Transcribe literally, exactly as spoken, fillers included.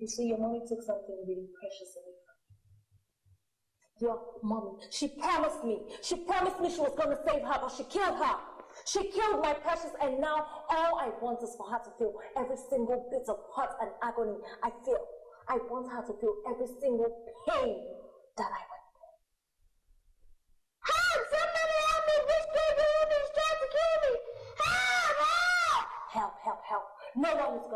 You see, your mommy took something really precious away from me. Your mommy, she promised me, she promised me she was going to save her, but she killed her. She killed my precious, and now all I want is for her to feel every single bit of hurt and agony I feel. I want her to feel every single pain that I went through. Help! Somebody help me! This baby is trying to kill me! Help! Help! Help, help, help. No one is